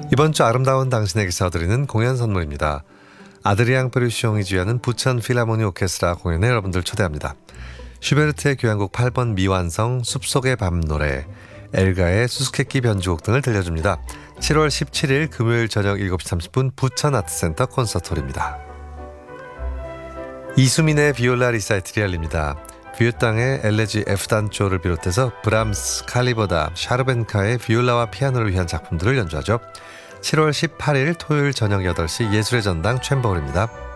이번 주 아름다운 당신에게서 드리는 공연 선물입니다. 아드리앙 페르숑이 주연은 부천 필하모니 오케스트라 공연에 여러분들 초대합니다. 슈베르트의 교향곡 8번 미완성, 숲속의 밤 노래, 엘가의 수수께끼 변주곡 등을 들려줍니다. 7월 17일 금요일 저녁 7시 30분 부천 아트센터 콘서트홀입니다. 이수민의 비올라 리사이틀이 열립니다. 뷰땅의 엘레지 F단조를 비롯해서 브람스, 칼리버다, 샤르벤카의 비올라와 피아노를 위한 작품들을 연주하죠. 7월 18일 토요일 저녁 8시 예술의 전당 챔버홀입니다.